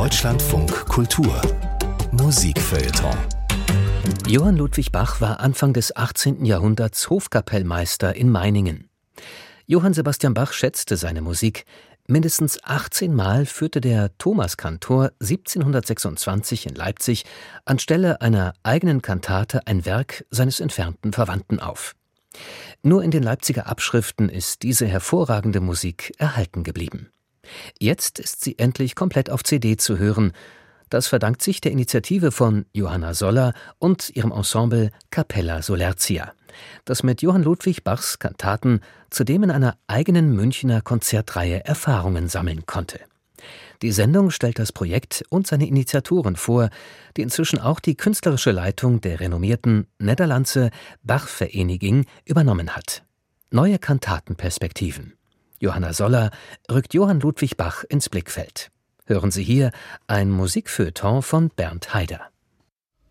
Deutschlandfunk Kultur Musikfeuilleton. Johann Ludwig Bach war Anfang des 18. Jahrhunderts Hofkapellmeister in Meiningen. Johann Sebastian Bach schätzte seine Musik. Mindestens 18 Mal führte der Thomaskantor 1726 in Leipzig anstelle einer eigenen Kantate ein Werk seines entfernten Verwandten auf. Nur in den Leipziger Abschriften ist diese hervorragende Musik erhalten geblieben. Jetzt ist sie endlich komplett auf CD zu hören. Das verdankt sich der Initiative von Johanna Soller und ihrem Ensemble Capella Solertia, das mit Johann Ludwig Bachs Kantaten zudem in einer eigenen Münchner Konzertreihe Erfahrungen sammeln konnte. Die Sendung stellt das Projekt und seine Initiatoren vor, die inzwischen auch die künstlerische Leitung der renommierten Nederlandse Bachvereniging übernommen hat. Neue Kantatenperspektiven. Johanna Soller rückt Johann Ludwig Bach ins Blickfeld. Hören Sie hier ein Musikfeuilleton von Bernd Haider.